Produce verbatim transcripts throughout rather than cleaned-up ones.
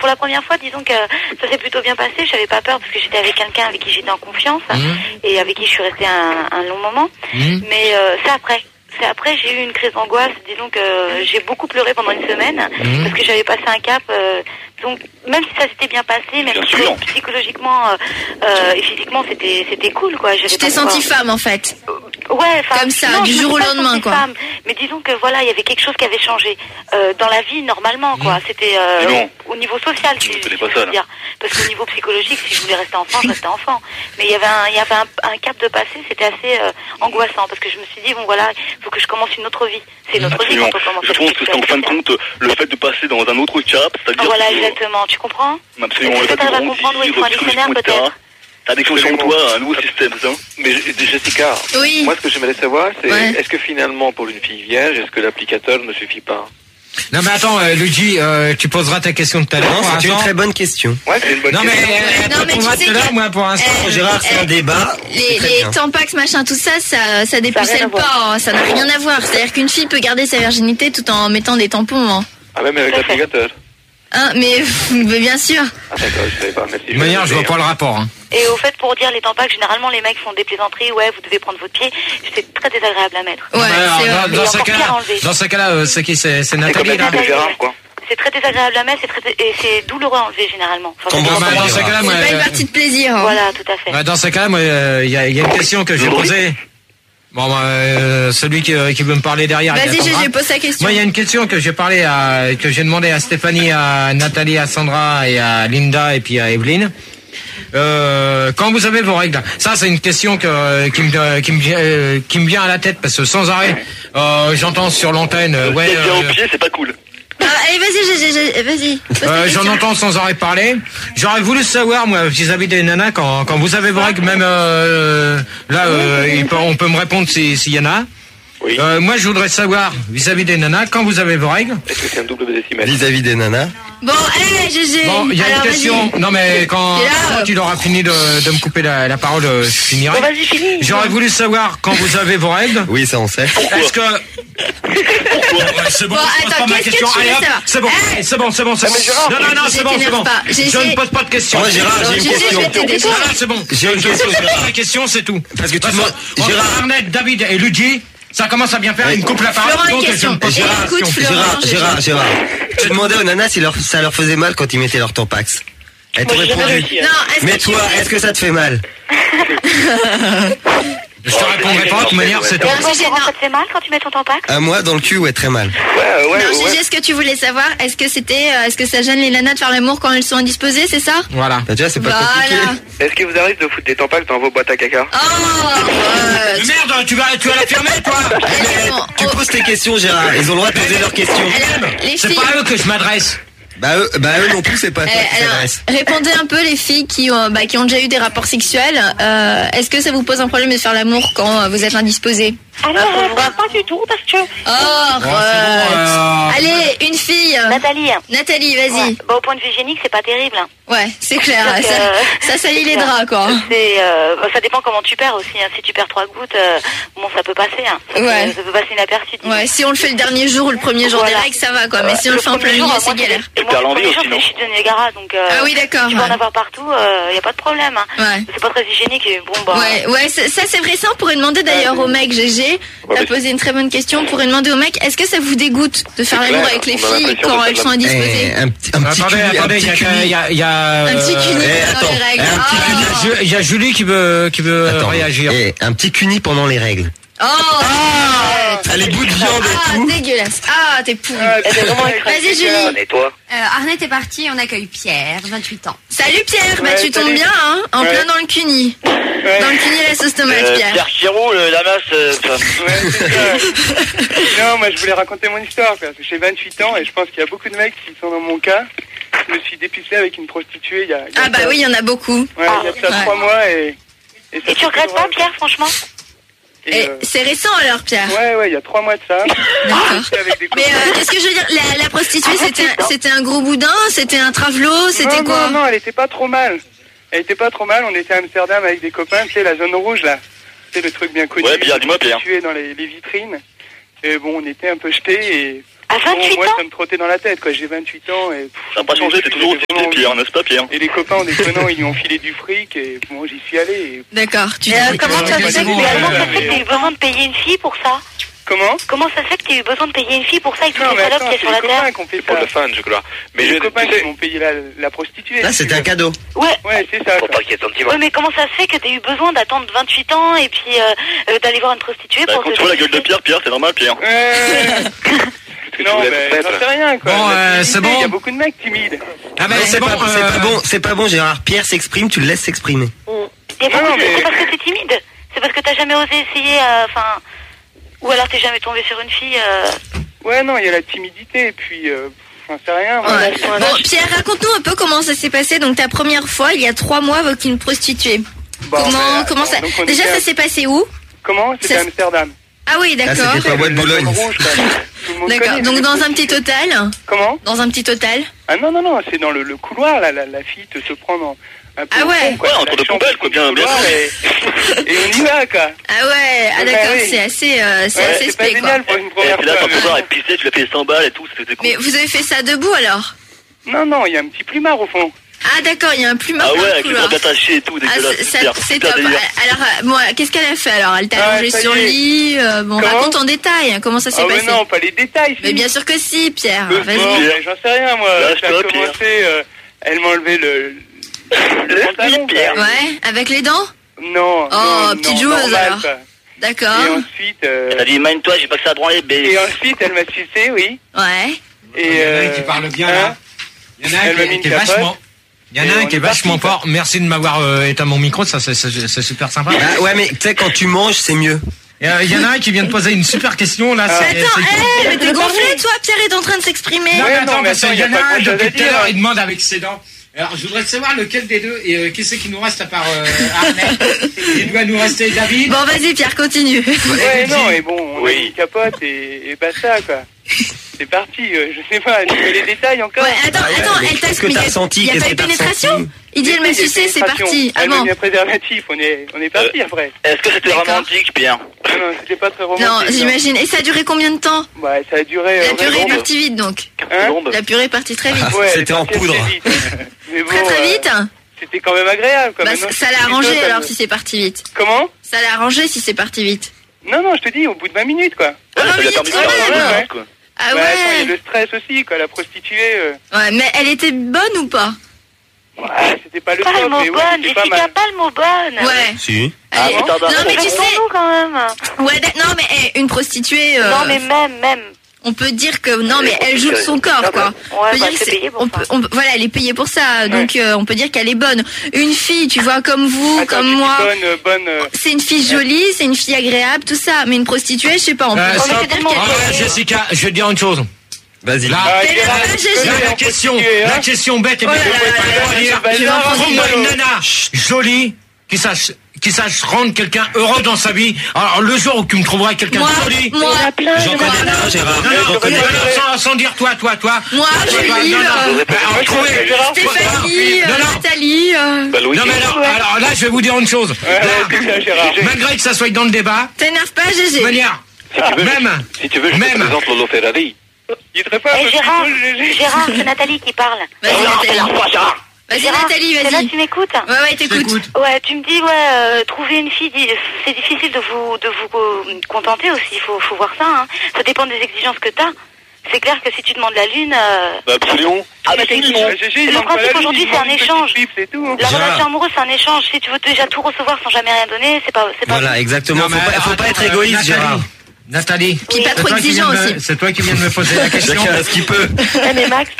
pour la première fois, disons que ça s'est plutôt bien passé. J'avais pas peur parce que j'étais avec quelqu'un avec qui j'étais en confiance mmh. et avec qui je suis restée un, un long moment. Mmh. Mais euh, c'est après. C'est après j'ai eu une crise d'angoisse. Disons que j'ai beaucoup pleuré pendant une semaine mmh. parce que j'avais passé un cap. Euh, donc même si ça s'était bien passé, même si psychologiquement euh, euh, et physiquement c'était c'était cool quoi. Tu t'es sentie femme en fait. Ouais, comme ça, non, du jour au lendemain, quoi. Femme, mais disons que voilà, il y avait quelque chose qui avait changé euh, dans la vie normalement, quoi. Mmh. C'était euh, au niveau social, si, si je veux dire. Parce qu'au niveau psychologique, si je voulais rester enfant, je restais enfant. Mais il y avait un, il y avait un, un cap de passé, c'était assez euh, angoissant parce que je me suis dit bon voilà, il faut que je commence une autre vie. C'est une autre Absolument. vie quand on commence. Je pense que c'est en fin de compte le fait de passer dans un autre cap, c'est-à-dire. Voilà, que, exactement. Tu comprends? Absolument. Est-ce que tu arrives à comprendre où il faut un dictionnaire peut-être? T'as déclenché en toi un nouveau système, ça. Mais Jessica, oui. moi ce que j'aimerais savoir, c'est ouais. est-ce que finalement pour une fille vierge, est-ce que l'applicateur ne suffit pas? Non mais attends, euh, Luigi, euh, tu poseras ta question tout à l'heure. Non, c'est une très bonne question. Ouais, c'est une bonne non, question. Mais, euh, non mais tu sais que moi pour l'instant, euh, Gérard, c'est euh, un débat. Les, les tampax, machin, tout ça, ça, ça dépucelle pas. Hein, ça n'a rien à voir. C'est-à-dire qu'une fille peut garder sa virginité tout en mettant des tampons. Hein. Ah même avec l'applicateur. Hein, mais, mais bien sûr. Ah d'accord, je savais pas. Merci. De manière, je vois pas le rapport. Hein. Et au fait, pour dire les tampacs, généralement les mecs font des plaisanteries. Ouais, vous devez prendre votre pied. C'est très désagréable à mettre. Ouais. Alors, dans, dans, ce cas-là, dans ce cas-là, euh, c'est qui, c'est, c'est Nathalie là. C'est très désagréable à mettre, c'est très, et c'est douloureux à enlever généralement. Enfin, bah, bah, dans ce cas-là, moi, c'est pas une partie de plaisir. Hein. Voilà, tout à fait. Bah, dans ce cas-là, moi, il euh, y, a, y a une question que j'ai posée. Bon, bah, euh, celui qui, qui veut me parler derrière. Vas-y, j'ai posé la question. Moi, il y a une question que j'ai parlé à, que j'ai demandé à Stéphanie, à Nathalie, à Sandra et à Linda et puis à Evelyne. Euh, quand vous avez vos règles, ça c'est une question que, qui me qui me euh, qui me vient à la tête parce que sans arrêt, euh, j'entends sur l'antenne. Euh, ouais. Euh, au pied, c'est pas cool. Ah, allez, vas-y, j'ai, j'ai, vas-y. Euh, j'en entends sans arrêt parler. J'aurais voulu savoir, moi, vis-à-vis des nanas, quand, quand vous avez vos règles, même euh, là, euh, il peut, on peut me répondre s'il si y en a. Oui. Euh, moi, je voudrais savoir, vis-à-vis des nanas, quand vous avez vos règles. Est-ce que c'est un double décimètre? Vis-à-vis des nanas. Bon, allez, G G. Bon, il y a alors, une question. Vas-y. Non, mais quand, quand tu auras fini de, de me couper la, la parole, je finirai. Bon, vas-y, finis. J'aurais voulu savoir quand vous avez vos règles. Oui, ça on sait. Est-ce que... Pourquoi c'est bon, bon, je pose attends, pas ma qu'est-ce question. que tu Allez, veux hop, savoir c'est bon, hey c'est bon, c'est bon, c'est bon. Gérard, non, non, non, c'est bon, c'est bon. pas. Je ne pose pas de questions. Ouais, Gérard, j'ai une G G, question. je vais t'aider. Non, non, c'est bon. J'ai une question. La question, c'est tout. Parce que tu Parce demandes- que Gérard- entre Arnett, David et Luigi, ça commence à bien faire. Il me coupe la parole. Florent, une donc je question. me pose pas Gérard, de questions. Écoute, Florent. Gérard, Gérard, Gérard. Tu demandais aux nanas si leur, ça leur faisait mal quand ils mettaient leur tampax. Elle te Moi, j'ai jamais répondait. réussi, hein. Non, est-ce Mais que tu toi, veux- est-ce que ça te fait mal? Je te répondrai pas, de toute manière, c'est tout. Et alors, G G, Florent, non. ça te fait mal quand tu mets ton tampac? À moi, dans le cul, ouais, très mal. Ouais, ouais, Non, ouais. Gégé, est-ce que tu voulais savoir, est-ce que c'était, euh, est-ce que ça gêne les nanas de faire l'amour quand elles sont indisposées, c'est ça? Voilà. Bah, déjà, c'est pas Voilà. compliqué. Est-ce qu'il vous arrive de foutre des tampacs dans vos boîtes à caca? Oh, euh, Mais merde, tu vas, tu vas la fermer, toi. allez, bon, Tu oh, poses tes questions, Gérard. Ils ont le droit de poser leurs questions. alors, les C'est filles, pas à eux que je m'adresse. Bah eux, bah eux non plus, c'est pas euh, toi qui alors, s'adresse. répondez un peu les filles qui ont, bah, qui ont déjà eu des rapports sexuels. Euh, est-ce que ça vous pose un problème de faire l'amour quand euh, vous êtes indisposé? Alors, euh, pas, pas du tout, parce que... Oh, bon, arrête. euh, Allez, une fille. Nathalie. Nathalie, vas-y. Ouais. Bah, au point de vue hygiénique, c'est pas terrible. Hein. Ouais, c'est clair. Donc, Ça, euh, ça salit les draps, quoi. C'est, euh, bah, ça dépend comment tu perds aussi. Hein. Si tu perds trois gouttes, euh, bon, ça peut passer. Hein. Ça, Ouais. peut, ça peut passer inaperçu. disons. Ouais, si on le fait le dernier jour ou le premier jour Voilà. des règles, ça va, quoi. Mais si on le fait en plein premier milieu, jour, c'est moi, galère. Et Et moi, t'as le l'envie premier jour, aussi, non? je suis de Niagara, donc euh, Ah oui, d'accord, tu peux ouais. en avoir partout, il euh, y a pas de problème. Hein. Ouais. C'est pas très hygiénique. Et bon, bah, Ouais, ouais, ça ça, c'est vrai, ça on pourrait demander d'ailleurs au mec G G. T'as posé une très bonne question. On pourrait demander au mec, est-ce que ça vous dégoûte de faire C'est l'amour clair, avec les on a filles l'impression quand que elles ça sont va- indisposées? Eh, un petit, un petit Attendez, cuni, un attendez, il petit y a, cuni. il y a, il y a, Un petit cuni eh, pendant attends, les règles. un petit Ah. Il y a- il y a Julie qui veut, qui veut Attends, réagir. eh, un petit cuni pendant les règles. Oh, Ah, les bouts de viande et ah, tout. dégueulasse. Ah, t'es pourri. elle est vraiment Vas-y Julie. Et toi? Euh, Arnett est parti, on accueille Pierre, vingt-huit ans. Salut Pierre, bah Ouais, tu tombes salut. bien, hein, en Ouais. plein dans le cuni. Ouais. Dans le cuni la sauce tomate, Euh, Pierre. Pierre qui roule, la masse, euh, ça- Ouais, c'est ça. Non, moi je voulais raconter mon histoire parce que j'ai vingt-huit ans et je pense qu'il y a beaucoup de mecs qui sont dans mon cas. Je me suis dépissé avec une prostituée il y a. il y a Ah bah ça- oui, il y en a beaucoup. Ouais, il y a de ça Ouais. trois mois et. Et, ça Et tu fait regrettes toujours pas, un- Pierre, franchement? et, Et euh, c'est récent alors, Pierre. Ouais, ouais, il y a trois mois de ça. D'accord. J'étais avec des Mais copains. euh, qu'est-ce que je veux dire, la, la prostituée, c'était un, c'était un gros boudin, c'était un travelot, c'était non, quoi? Non, non, elle était pas trop mal. Elle était pas trop mal. On était à Amsterdam avec des copains, tu sais, la zone rouge là. C'est le truc bien connu. Ouais, Pierre, dis-moi, Pierre. Situé dans les, les vitrines. Et bon, on était un peu jetés et À vingt-huit bon, moi, ans ça me trottait dans la tête, quoi. J'ai vingt-huit ans et... Pff, Ça n'a pas changé, t'es toujours aussi petit, Pierre, n'est-ce pas, Pierre? Et les copains, en déconnant, ils lui ont filé du fric et bon, j'y suis allé. Et... D'accord. Tu euh, dis Comment ça se fait que bon, tu as euh, eu besoin de payer une fille pour ça? Comment? Comment ça se fait que tu as eu besoin de payer une fille pour ça avec toutes Non, les mais salopes attends, qu'il y a c'est sur la les terre? copains qui ont fait C'est pour ça. le fan, je crois. Mais Les je, copains tu sais, qui m'ont payé la, la prostituée. Là, si c'était tu un veux. cadeau. Ouais. Ouais, c'est ça. faut quoi. pas qu'il y ait de sentiments. Ouais, mais comment ça se fait que tu as eu besoin d'attendre vingt-huit ans et puis euh, euh, d'aller voir une prostituée Bah, pour quand te tu vois la gueule de déguiser? Pierre, Pierre, c'est normal, Pierre. Euh... que non, tu voulais mais peut-être. j'en sais rien, quoi. Bon, La euh, timidité, c'est bon. Il y a beaucoup de mecs timides. Ah ben Non, c'est c'est bon. pas, c'est euh, pas bon, c'est pas bon, Gérard. Pierre s'exprime, tu le laisses s'exprimer. Il y a beaucoup Non, de- mais- C'est parce que t'es timide. C'est parce que t'as jamais osé essayer, enfin... Ou alors t'es jamais tombé sur une fille... Euh... Ouais, non, il y a la timidité et puis... Euh... J'en sais rien. moi. Ouais. Bon, Pierre, raconte-nous un peu comment ça s'est passé. Donc, ta première fois, il y a trois mois, avec une prostituée. Bon, comment, mais, comment attends, ça... donc on Déjà, était à- ça s'est passé où? Comment? C'était Ça- à Amsterdam. Ah oui, Là, d'accord. c'était pas Bois de La Boulogne. zone rouge, quoi. Tout le monde D'accord. connaît, Donc, les dans un prostituées. petit hôtel. Comment? Dans un petit hôtel. Ah non, non, non, c'est dans le, le couloir, là, la, la fille te se prend dans... Un peu Ah au ouais. fond, quoi. Ouais, La entre deux chambre poubelles, quoi, du bien, bien couloir, sûr. Et, et on y va, quoi. Ah ouais, ah Ouais, d'accord, oui. c'est assez, euh, c'est Ouais, assez c'est pas spé, quoi. génial pour une Et première puis là, fois. quand tu voir, elle pissait, tu l'as payé cent balles et tout, c'était cool. Mais vous avez fait ça debout alors? Non, non, il y a un petit plumard au fond. Ah d'accord, il y a un plumard Ah dans ouais, le avec les couloir. bras attachés et tout, Ah, dégueulasse, c'est- ça- super, c'est super top. délire. Alors, euh, bon, qu'est-ce qu'elle a fait alors? Elle t'a Ah, allongé ça y sur le est. lit. euh, bon, Comment raconte en détail hein, comment ça s'est Ah ouais, passé. non, pas les détails. Mais si. bien sûr que si, Pierre. Euh, Vas-y. bon, mais j'en sais rien, moi. Lâche Ça a pas, commencé, Pierre. euh, elle m'a enlevé le... Le pantalon, Pierre. quoi. Ouais, avec les dents. Non, Oh, non, petite non, joueuse, normal, alors. quoi. D'accord. Et ensuite... euh, Elle a dit, mine-toi, j'ai pas que ça à branler, bébé. Et ensuite, elle m'a sucé, oui. Ouais. Et, Il y en a un euh, qui parle bien hein, là. Il y en a un Elle m'a qui, mis est- qui est une capote. vachement. Il y en Et a un on qui est est parti, vachement quoi. fort. Merci de m'avoir euh, éteint mon micro, ça c'est- c'est c'est super sympa. Bah, ouais, mais tu sais, quand tu manges, c'est mieux. Et, euh, Il y en a un qui vient de poser une super question là. c'est- Mais attends, c'est- hé, mais t'es gonflé, toi, Pierre est en train de s'exprimer. Non, Ouais, mais non, attends, mais parce attends, qu'il y y a en pas a un grand-chose à depuis tout à dire, l'heure, hein. il demande avec ses dents. Alors, je voudrais savoir lequel des deux et euh, qui c'est qui nous reste à part euh, Arnett. Il doit nous rester David. Bon, vas-y, Pierre, continue. Ouais, non, et bon, on a Oui. mis une capote et, et basta, quoi. C'est parti, euh, je sais pas, tu veux les détails encore? Ouais, attends, Ah ouais, attends, mais elle t'a qu'est-ce que t'as ressenti? Il y a Qu'est-ce pas eu que t'as pénétration? ressenti Il dit, elle m'a Oui, il y a sucé, c'est pénétration. parti. Ah Elle m'a bon. mis un préservatif, on est, on est parti après. Est-ce que c'était D'accord. romantique, Pierre? Non, non, c'était pas très romantique. Non, j'imagine. Et ça a duré combien de temps? Bah, ça a duré... La euh, purée est vraiment- partie vite, donc. Hein Secondes. La purée est partie très vite. Ouais, elle est C'était en partie poudre. assez vite. Mais bon, Très très euh, vite. C'était quand même agréable, quoi. Bah, Maintenant, ça je l'a suis arrangé pilote, alors elle- si c'est parti vite. Comment? Ça l'a arrangé si c'est parti vite. Non, non, je te dis, au bout de vingt minutes, quoi. Ouais, Ah, ça lui a minutes, permis de quand faire même. un Ouais. truc, quoi. Ah Bah, attends, il y a ouais. le stress aussi, quoi. La prostituée, euh... Ouais, mais elle était bonne ou pas? ouais, c'était pas le Pas le top, mot mais ouais, bonne, c'était pas Jessica, mal. pas le mot bonne. Ouais. Si. Elle est- bon, pardon. Non mais tu sais, nous quand même. ouais, d- non mais eh, une prostituée, euh, Non mais même, même. on peut dire que non mais elle joue de son corps quoi. On Ouais, peut bah, dire que c'est c'est- payé pour on ça. peut- on peut- voilà, elle est payée pour ça, donc euh, on peut dire qu'elle est bonne. Une fille, tu vois, comme vous, Attends, comme tu dis moi, bonne, euh, bonne... euh, c'est une fille jolie, c'est une fille agréable, tout ça. Mais une prostituée, je sais pas, on peut, Euh, on peut stop. dire tellement qu'elle Ah, est- Jessica, je vais te dire une chose. Vas-y. Là, Ah, Mais Gérard, là, tu j'ai- connais là, la en question, prostituée, hein. la question bête et Oh là bête, là on va là pas là dire. là, je vais en prendre Trouve-moi une une nana jolie qui sache qui sache rendre quelqu'un heureux dans sa vie. Alors le jour où tu me trouveras quelqu'un Moi, joli, moi, J'en connais un, Gérard. non, non, J'en connais non, un. non, sans, sans dire toi, toi, toi. moi, Toi, Julie, non, non, euh, alors, trouvez- Stéphanie, Non, euh, non. Nathalie. euh, Bah, Louis, Non mais alors, alors là je vais vous dire une chose. Ouais, ouais, c'est ça, Gérard. Malgré que ça soit dans le débat, T'énerve pas, de Gégé. manière, si tu veux, même, si tu veux, je te même. présente Lolo Ferrari. Il te pas un Eh peu Gérard, plus cool, Gégé. Gérard, c'est Nathalie qui parle. Vas-y, Nathalie. Vas-y, Gérard, Nathalie, t'es là, vas-y. tu m'écoutes? Ouais, ouais, je t'écoutes. t'écoute. Ouais, tu me dis, ouais, euh, trouver une fille, dis- c'est difficile de vous, de vous euh, contenter aussi, il faut, faut voir ça, hein. Ça dépend des exigences que t'as. C'est clair que si tu demandes la lune, euh, Bah, absolument. ah, bah, c'est Ah, Gégé, il Le demande pas la principe lune, aujourd'hui, il c'est un demande une échange. petite pipe, c'est tout. La Gérard. relation amoureuse, c'est un échange. Si tu veux déjà tout recevoir sans jamais rien donner, c'est pas, c'est pas. Voilà, exactement. Non, Faut mais pas, faut attends, pas être euh, égoïste, Nathalie. Gérard. Nathalie, Puis pas c'est trop toi qui exigeant viens de me- aussi. c'est toi qui viens de me poser la question. Chacun a ce qu'il peut. Eh, mais Max,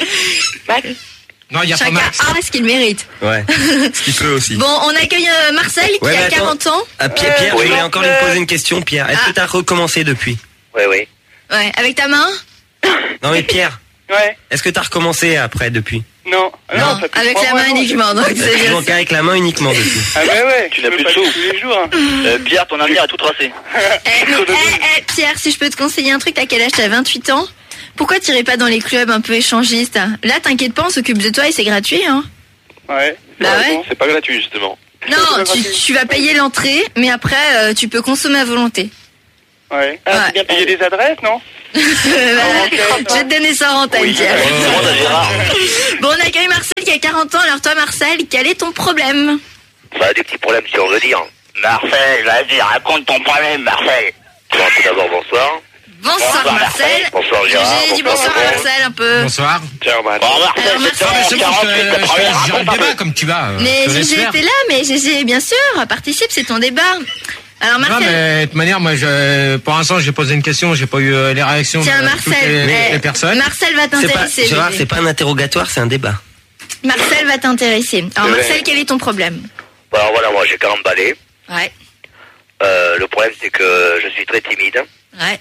Max, Non, il y a pas Chacun Max. a ce qu'il mérite. Ouais. Ce qu'il peut aussi. Bon, on accueille euh, Marcel qui Ouais, mais a attends. quarante ans. Ah, Pierre, Pierre, Euh, je voulais oui. encore lui poser une question, Pierre. Est-ce Ah. que t'as recommencé depuis? Oui, oui. Ouais, avec ta main? Non mais Pierre, Ouais, est-ce que t'as recommencé après depuis? non. Ah Non, ça fait avec trois la mois, main non, uniquement. Donc Bah, c'est tu bien manques ça. avec la main uniquement depuis. Ah ouais, ouais. Tu je n'as veux plus de pas sous. tous les jours. Hein. Euh, Pierre, ton avenir a tout tracé. Eh, mais, eh, eh, Pierre, si je peux te conseiller un truc, t'as quel âge? T'as vingt-huit ans? Pourquoi t'irais pas dans les clubs un peu échangistes? Là, t'inquiète pas, on s'occupe de toi et c'est gratuit, hein. Ouais. Bah t'as ouais. raison. C'est pas gratuit, justement. Non, tu, tu vas payer l'entrée, mais après, euh, tu peux consommer à volonté. Ouais. Ouais. Et il y a des adresses, non? Bah, je vais te donner ça en antenne, Pierre. Bon, on accueille Marcel qui a quarante ans. Alors toi, Marcel, quel est ton problème? Bah, des petits problèmes si on veut dire. Marcel, vas-y, raconte ton problème, Marcel. Bon, tout d'abord, bonsoir. Bonsoir, Bonsoir, Marcel. Marcel. Bonsoir, Gérard. J'ai dit bonsoir à Marcel un peu. Bonsoir. Ciao, man. Bon, Marcel, Alors, c'est Marcel, ton C'est bon, quarante-huit, je ta te première, je gère le raconte un débat peu. comme tu vas. Mais je te laisse Gégé faire. était là, mais Gégé, bien sûr, participe, c'est ton débat. Alors Non, Marcel, mais de toute manière, moi, je, pour l'instant, j'ai posé une question, j'ai pas eu euh, les réactions tiens de toutes Marcel, les, eh, les personnes. Marcel va C'est pas, t'intéresser. Gérard, Gégé. c'est pas un interrogatoire, c'est un débat. Marcel va t'intéresser. Alors Ouais. Marcel, quel est ton problème? Bon, alors voilà, moi j'ai quarante balais. Ouais, Euh, le problème c'est que je suis très timide. ouais.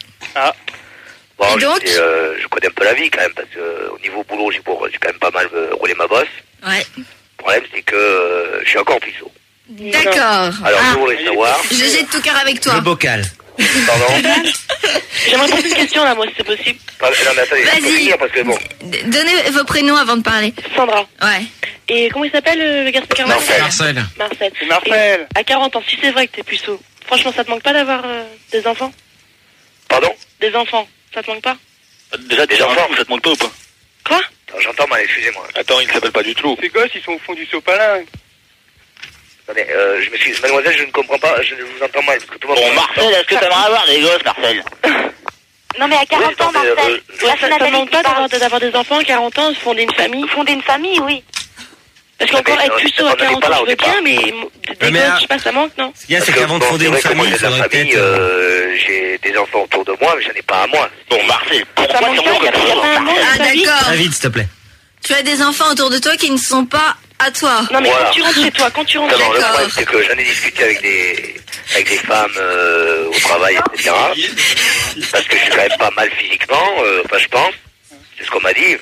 Bon, Et donc je, sais, euh, je connais un peu la vie quand même, parce que euh, au niveau boulot, j'ai pour- j'ai quand même pas mal euh, roulé ma bosse. Ouais. Le problème c'est que euh, je suis encore puceau. D'accord. Alors Ah, je voulais savoir, Gégé de tout cœur avec toi. Le bocal. pardon. J'aimerais poser une question là, moi, si c'est possible. Pas- non mais attendez, je peux Vas-y. finir parce que bon. D- Donnez vos prénoms avant de parler. Sandra. Ouais. Et comment il s'appelle le, le garçon de quarante ans? Marcel. Marcel. Marcel. C'est Marcel. Et à quarante ans, si c'est vrai que t'es puceau, franchement, ça te manque pas d'avoir euh, des enfants? Pardon. Des enfants, ça te manque pas? Déjà, des enfants, ça te manque pas ou pas? Quoi? Attends, j'entends mal, excusez-moi. Attends, il ne s'appelle pas du tout. Ces gosses, ils sont au fond du sopalin. Attendez, euh, je m'excuse, mademoiselle, je ne comprends pas, je vous entends mal parce que tout le monde. Bon, Marcel, est-ce que t'aimerais avoir des gosses, Marcel? Non, mais à quarante ans, non, mais, Marcel. euh, Là, Ça, c'est ça te Nathalie manque qui pas parle. d'avoir d'avoir des enfants à quarante ans, fonder une famille? Fonder une famille, oui. Parce qu'encore mais, être euh, puceau on à n'en est quarante pas là ans, au je veux départ. bien, mais m- des mais, gosses, euh, je sais pas, ça manque, non? Ce qu'il y a, c'est Parce que, qu'avant de bon, fonder c'est une vrai que moi, famille, il j'ai de la faudrait famille, peut-être... euh, euh, j'ai des enfants autour de moi, mais j'en ai pas à moi. Bon, Marcel, Ça pourquoi manque tu pas, manques y a- y a pas un nom, Ah une famille? d'accord. Très vite, s'il te plaît. Tu as des enfants autour de toi qui ne sont pas à toi. Non, mais Voilà. quand tu rentres chez toi, quand tu rentres Non, non, chez le D'accord. problème, c'est que j'en ai discuté avec des, avec des femmes euh, au travail, et cetera. Parce que je suis quand même pas mal physiquement, euh, enfin, je pense. C'est ce qu'on m'a dit.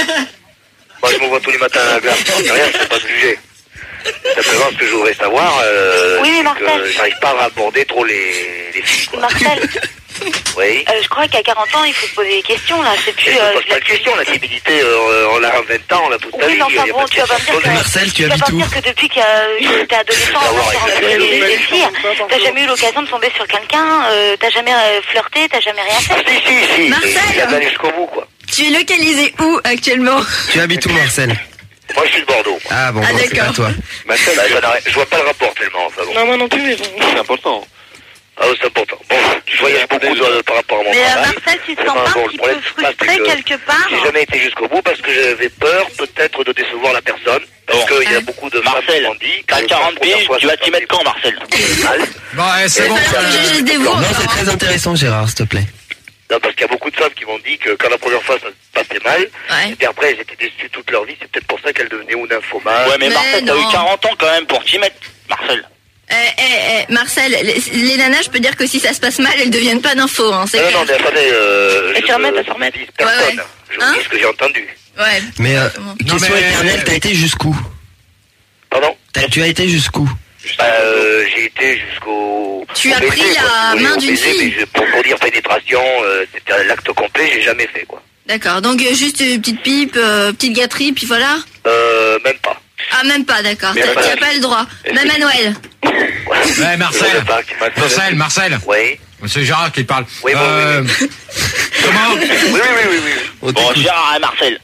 Moi, je me vois tous les matins à la glace. C'est rien, je ne pas juger. Simplement, ce que je voudrais savoir, euh, Oui, mais c'est Marcel. que j'arrive pas à aborder trop les, les filles, quoi. Marcel, Oui. euh, je crois qu'à quarante ans, il faut se poser des questions, là. C'est plus... Et je euh, ne pose je pas l'ai de question, la timidité, euh, on l'a à vingt ans, on l'a toute la Oui, vie. mais enfin il y a bon, pas de tu vas pas me question dire que... posée. Marcel, tu vas habites pas me où? dire que depuis que euh, t'es adolescent, Ah, on ouais, s'est rencontré ouais, des, ouais, des filles, ouais, t'as jamais eu l'occasion de tomber sur quelqu'un, euh, t'as jamais euh, flirté, t'as jamais rien Ah, fait. si, si, si. Marcel. Il a d'aller jusqu'au bout, quoi. Tu es localisé où actuellement? Tu habites où, Marcel? Moi, je suis de Bordeaux. moi. Ah bon, Ah, bon, c'est d'accord. pas toi. Bah, ça n'a rien- je vois pas le rapport tellement, enfin bon. Non, moi non plus, mais bon. C'est important. Ah oui, c'est important. Bon, je voyage beaucoup de- par rapport à mon Mais euh, travail. Marcel, tu te Eh sens ben, pas bon, un le petit problème, peu c'est pas frustré que quelque part? J'ai jamais été jusqu'au bout parce que j'avais peur peut-être de décevoir la personne. Parce Bon. qu'il y a Ouais. beaucoup de femmes Marcel, qui m'ont dit... t'as que quarante la première piges, fois, tu vas ça t'y mettre quand, Marcel? passait mal. Bon, ouais, c'est Et bon. ça, Alors que euh, Gégé se dévoue. Non, c'est très intéressant, Gérard, s'il te plaît. Non, parce qu'il y a beaucoup de femmes qui m'ont dit que quand la première fois ça se passait mal, Ouais. et puis après elles étaient déçues toute leur vie, c'est peut-être pour ça qu'elles devenaient ou nymphomanes. Ouais, mais Mais Marcel, t'as non. eu quarante ans quand même pour t'y mettre, Marcel. Eh, eh, eh, Marcel, les, les nanas, je peux dire que si ça se passe mal, elles deviennent pas d'infos, hein, c'est Non, clair. non, mais attendez, euh, Et je tu remettes, ne à se remettre. vise personne. Ouais, ouais. Je Hein vous dis ce que j'ai entendu. Ouais. Mais, euh, Exactement. question mais- éternelle, t'as été jusqu'où? Pardon T'as- Tu as été jusqu'où? Bah, euh, j'ai été jusqu'au... Tu au as baiser, pris quoi, la si vous voulez, main au d'une baiser, fille. mais je- pour, pour dire pénétration, euh, c'était l'acte complet, j'ai jamais fait, quoi. D'accord, donc euh, juste une petite pipe, euh, petite gâterie, puis voilà. Euh, même pas. Ah, même pas, d'accord. Mais T'as pas- t'as pas le droit. Est-ce Même que- à Noël. Ouais, Marcel. Je sais pas, qui m'a- Marcel, Marcel. Oui. C'est Gérard qui parle. Oui, bon, Euh, oui, Comment? Oui, oui, oui, oui, oui. On Bon, t'écoute. Gérard et Marcel.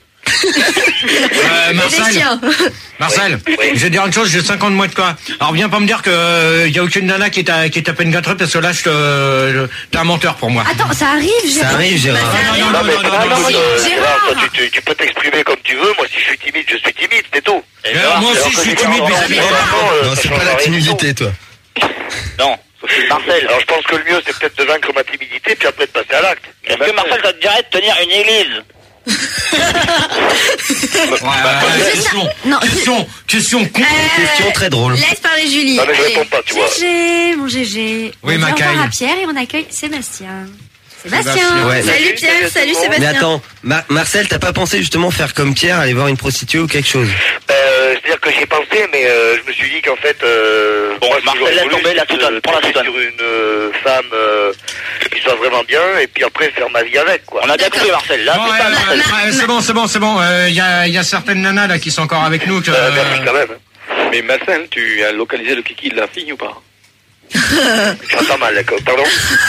Euh, Et des Marcel. chiens. Marcel, Oui, oui. je vais te dire une chose, j'ai cinquante mois de quoi. Alors viens pas me dire que euh, y a aucune nana qui t'a qui t'a fait une gâterie parce que là je te je- t'es un menteur pour moi. Attends, ça arrive, Ça Gérard. arrive, Gérard. Bah, ça Non, arrive. non, Non, mais non, non, écoute, non, non, euh, Gérard. Gérard, toi, tu, tu, tu peux t'exprimer comme tu veux. Moi, si je suis timide, je suis timide, c'est tout. Et Mais Gérard, moi c'est aussi alors je que suis j'ai timide, quarante mes ans. amis. Vraiment, euh, Non, ça c'est change pas la rien du timidité, toi. Non, Marcel. Alors, je pense que le mieux, c'est peut-être de vaincre ma timidité, puis après de passer à l'acte. Est-ce que Marcel, ça te dirait de tenir une église? Ouais, ouais, ouais, question, Non, question, question con. Euh, Question très drôle. Laisse parler Julie. Non, mais je Allez. réponds pas, tu vois. Gégé, mon Gégé. Oui, On dit au Macaille. revoir à Pierre et on accueille Sébastien. Sébastien. Sébastien. Ouais. Salut Pierre, salut Mais Sébastien. attends, Mar- Marcel, t'as pas pensé justement faire comme Pierre, aller voir une prostituée ou quelque chose? Euh, c'est-à-dire que j'y ai pensé, mais euh, je me suis dit qu'en fait... Euh, Bon, moi, ce que Marcel, j'aurais laisse voulu, tomber la c'est de soutane, prends la tomber soutane. sur une euh, femme euh, qui soit vraiment bien, et puis après faire ma vie avec, quoi. On a bien D'accord. compris, Marcel. Là, Bon, c'est ouais, ça, ouais, Marcel. ouais, c'est bon, c'est bon, c'est bon. Il y, a, y a certaines nanas là qui sont encore avec nous. Que, Euh, merci quand même. Mais Marcel, tu as localisé le kiki de la fille ou pas? J'entends mal, d'accord. Pardon.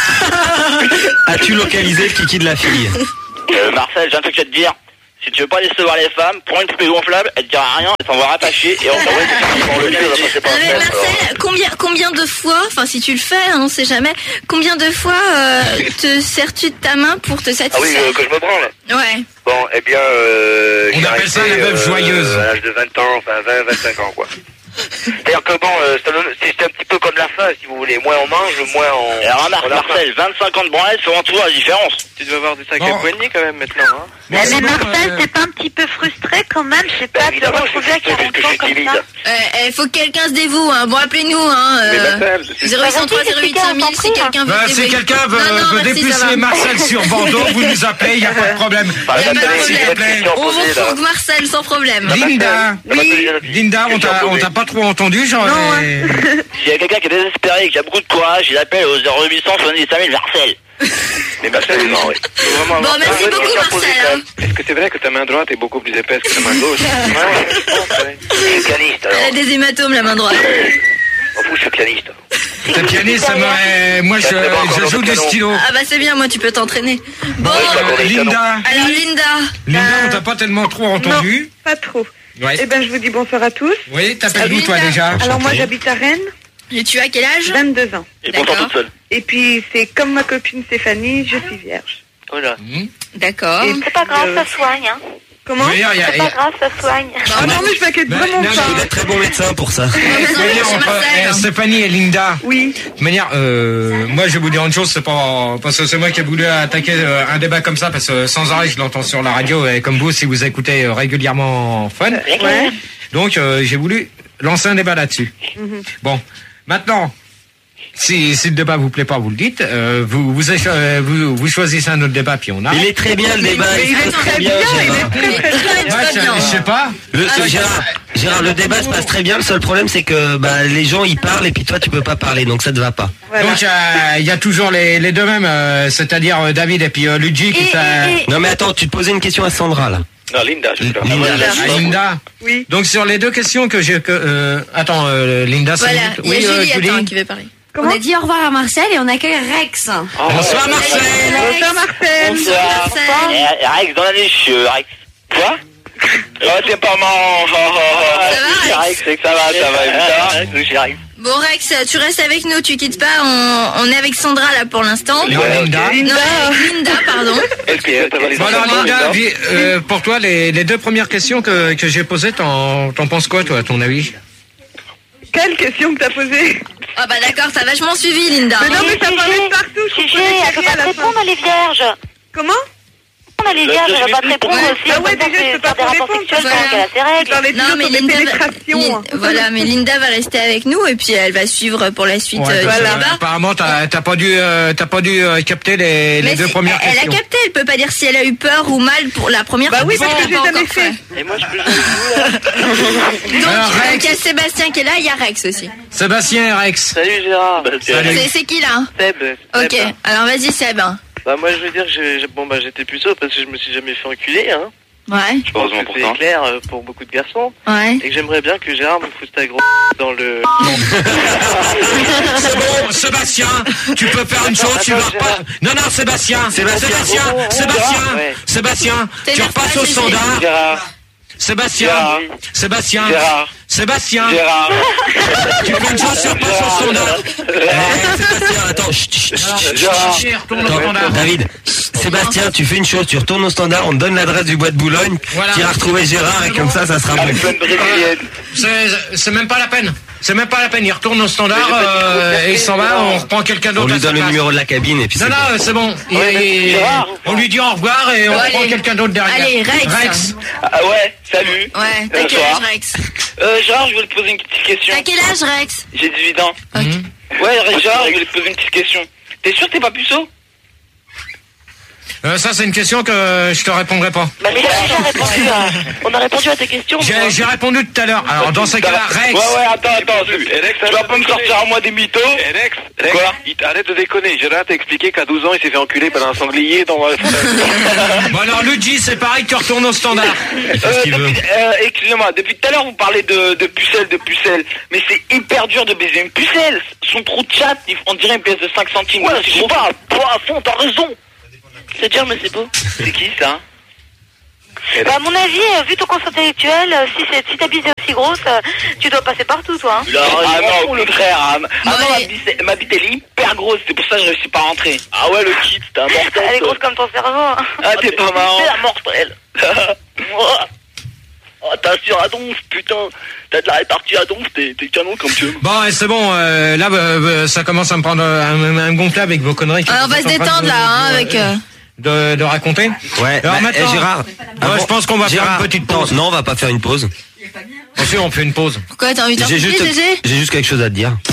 As-tu localisé le kiki de la fille? Euh, Marcel, j'ai un truc à te dire. Si tu veux pas décevoir les femmes, prends une poupée gonflable, elle te dira rien, elle s'en va rattacher et on s'en va pour le nez, on va passer par Non, mais la fenêtre. Marcel, combien, combien de fois, enfin si tu le fais, hein, on sait jamais, combien de fois euh, te sers-tu de ta main pour te satisfaire? Ah oui, euh, que je me branle. Ouais. Bon, eh bien, euh, On j'ai appelle ça arrêté, la veuve euh, joyeuse. À l'âge de vingt ans, enfin vingt, vingt-cinq ans, quoi. C'est-à-dire que bon, euh, c'est c'est un petit peu comme la faim, si vous voulez. Moins on mange, moins on... Et remarque, on a faim. Marcel, vingt-cinq ans de branlette feront tout la différence. Tu dois avoir des sacs Bon. à poignée quand même maintenant, hein. Bon, Mais c'est bon, Marcel, euh, t'es pas un petit peu frustré quand même, je sais Bah, pas, de évidemment, je suis retrouver à frustré quarante parce que ans je suis comme timide. ça. Euh, il faut que quelqu'un se dévoue, hein. Bon, appelez-nous, hein. Mais Euh, Marcel, c'est- zéro huit cent trois zéro huit cinq mille si quelqu'un veut Bah, se si dévouer. quelqu'un veut, Non, non, veut merci, ça dépuceler va. Marcel sur Bordeaux, vous nous appelez, il n'y a pas de problème. Bah, Y a pas de attendez, problème. j'ai une question à On vous poser, là. retrouve Marcel sans problème. Linda, Oui. Linda, on t'a, on t'a pas trop entendu, genre. euh, S'il y a quelqu'un qui est désespéré et qui a beaucoup de courage, il appelle au zéro huit cent soixante-dix-cinq mille Marcel. Mais absolument, oui. Faut vraiment Bon, avoir- merci Ah, beaucoup, oui, Marcel. hein. Est-ce que c'est vrai que ta main droite est beaucoup plus épaisse que ta main gauche? Ouais, ouais, je pense, ouais. Je suis pianiste, alors. Elle a des hématomes, la main droite. M'en fous, je suis pianiste. T'es pianiste, ça me- moi je, Ça, c'est bon, encore je joue dans le du canon. stylo. Ah bah c'est bien, moi tu peux t'entraîner. Bon, Oui, ça, Euh, qu'on est Linda, alors Linda. Linda, on t'a pas tellement trop entendu. Pas trop. Ouais. Eh ben, je vous dis bonsoir à tous. Oui, t'appelles Salut, d'où toi Linda. déjà? Alors, moi, j'habite à Rennes, Et tu as quel âge? vingt-deux ans. Et pourtant D'accord. toute seule. Et puis, c'est comme ma copine Stéphanie, je suis vierge. Oh là. Hmm. D'accord. Et C'est pas grave, euh, ça soigne, hein. Comment? D'ailleurs, il y a- C'est il y pas a- grave, ça soigne. Ah non, mais je m'inquiète Bah, vraiment non, pas. Il est très bon médecin pour ça. On va vous D'ailleurs, envoyer on chez peut- Marcel. eh, Stéphanie et Linda. Oui. De toute manière, euh, moi je vais vous dire une chose, c'est pas parce que c'est moi qui ai voulu attaquer euh, un débat comme ça, parce que sans arrêt je l'entends sur la radio et comme vous, si vous écoutez euh, régulièrement Fun. Ouais. Donc euh, j'ai voulu lancer un débat là-dessus. Mhm. Bon, maintenant, si, si le débat vous plaît pas, vous le dites. Euh, vous, vous, écho- euh, vous, vous choisissez un autre débat puis on a. Il est très bien le débat, Mais il il se est passe très très bien, bien, il Gérard. est très très bien. Très, Ouais, très je, bien. je sais pas. Le, Ah, Gérard, Gérard, le débat se passe très bien. Le seul problème, c'est que bah, les gens ils parlent et puis toi tu peux pas parler, donc ça te va pas. Voilà. Donc euh, il y a toujours les, les deux mêmes, euh, c'est-à-dire euh, David et puis euh, Luigi qui Et- ça. et- et- Non mais attends, tu te posais une question à Sandra là. Non, Linda, je Linda, peux. là, Ah, Linda. Oui. Donc sur les deux questions que j'ai que euh, attends euh, Linda cinq Voilà, minutes. il y a Oui, euh, Julie Julie. attends, qui veut parler. On a dit au revoir à Marcel et on accueille Rex. Bonsoir Marcel. Bonsoir Marcel. Bonsoir. Marcel. Eh, Rex dans la niche, euh, Rex. Quoi? Oh, c'est pas marrant. Oh, oh, oh. Ça va, Rex? Rex, c'est que ça va, ça va, évidemment. Oui, Rex. Bon Rex, tu restes avec nous, tu quittes pas, on, on est avec Sandra là pour l'instant. Non, Linda. Non, avec Linda, pardon. Est-ce que t'as les Bon alors enfants, Linda, Linda vi- euh, pour toi les, les deux premières questions que, que j'ai posées, t'en, t'en penses quoi toi à ton avis? Quelle question que t'as posée? Ah bah d'accord, t'as vachement suivi Linda. Mais non, mais ça Gégé, parlait de partout, je Gégé, comprenais elle peut rien pas à te la fin. répondre, elle est vierge. Comment? Elle est vierge, elle va pas te répondre Ouais. aussi. Ah ouais, Elle peut déjà, je peux pas faire des te rapports répondre, sexuels voilà. pendant qu'elle a ses Tu règles. parlais Non toujours mais sur des Linda va, pénétrations. Lin- voilà, mais Linda va rester avec nous et puis elle va suivre pour la suite Ouais, euh, parce du que, débat. apparemment t'as, t'as pas dû euh, t'as pas dû euh, capter les, les Mais deux si, premières elle, elle questions. a capté, elle peut pas dire si elle a eu peur ou mal pour la première Bah fois. oui, parce que elle j'ai l'a pas jamais encore fait. Et moi, je peux jouer avec vous, là? Donc Alors, Rex. donc, il y a Sébastien qui est là, il y a Rex aussi. Sébastien et Rex. Salut Gérard. Salut. C'est, c'est qui là? Seb. Ok, Seb. alors vas-y Seb. Bah, moi, je veux dire que j'ai- j'ai- bon, bah, j'étais puceau parce que je me suis jamais fait enculer, hein. Ouais, Je pense que c'est clair euh, pour beaucoup de garçons. ouais. Et que j'aimerais bien que Gérard me foute ta gros dans le... C'est bon, Sébastien, tu peux faire une chose, tu vas pas. Non, non, Sébastien, Sébastien, Sébastien, Sébastien, Ouais. Sébastien, tu T'énerve repasses pas, au Gégé. standard. Gérard. Sébastien, Gérard. Sébastien, Gérard. Sébastien, Gérard. tu fais une chose, tu repasses au standard. Eh, Sébastien, attends, chut, chut, chut, Gérard. Chut, retourne au Attends, standard. David, Sébastien, tu fais une chose, tu retournes au standard, on te donne l'adresse du bois de Boulogne, Voilà. tu iras retrouver Gérard et comme ça, ça sera bon. Avec plein de brésiliennes. C'est, c'est même pas la peine. C'est même pas la peine. Il retourne au standard euh, et il s'en va. On reprend quelqu'un On d'autre. lui à sa donne le place. numéro de la cabine et puis Non, c'est non, bon. c'est bon. Il- Ouais, il- Gérard. on lui dit au revoir et on Allez. reprend quelqu'un d'autre derrière. Allez, Rex. Rex. Ah ouais, salut. Ouais, t'as quel Bonsoir. âge Rex? Euh, Gérard, je voulais te poser une petite question. T'as quel âge Rex? J'ai dix-huit ans. Mhm. Ouais, Gérard, je voulais te poser une petite question. T'es sûr que t'es pas puceau? Euh, ça, c'est une question que je te répondrai pas. Bah, mais on a répondu à, on a répondu à tes questions. J'ai, j'ai répondu tout à l'heure. Alors, dans ces cas-là, Rex. Ouais, ouais, attends, attends. Tu vas pas me sortir à moi des mythos? Rex, Rex, Quoi? il arrête de déconner. Gérard t'a expliqué qu'à douze ans, il s'est fait enculer par un sanglier dans la... Bon, alors, Luigi, c'est pareil, tu retournes au standard. Il fait ce qu'il veut. Euh, excusez-moi, depuis tout à l'heure vous parlez de, de pucelle, de pucelle, mais c'est hyper dur de baiser une pucelle. Son trou de chat, on dirait une pièce de cinq centimes. Ouais, je sais pas, toi à fond, t'as raison. C'est dur, mais c'est beau. C'est qui ça? Bah, à mon avis, euh, vu ton conscience intellectuelle, euh, si, c'est, si ta bise est aussi grosse, euh, tu dois passer partout, toi. Hein. Là, ah non, le frère. Ah, ah non, Ouais. ma bite, ma bite elle est hyper grosse, c'est pour ça que je réussis pas à rentrer. Ah ouais, le kit, t'es un mortel. Elle est toi. grosse comme ton cerveau. Hein. Ah, t'es pas marrant. T'es un mortel. Oh, t'assures à donf, putain. T'as de la répartie à donf, t'es, t'es canon comme tu veux. Bon, et c'est bon, euh, là, euh, ça commence à me prendre un, un gonflable avec vos conneries. Ah, on va se détendre là, hein, avec. Euh... De, de raconter. Ouais. Alors bah, maintenant, eh, Gérard, moi, je pense qu'on va Gérard, faire une petite pause. Non, non, on va pas faire une pause. Ensuite, on fait une pause. Pourquoi t'as envie de J'ai faire juste, pipi, Gégé? j'ai juste quelque chose à te dire.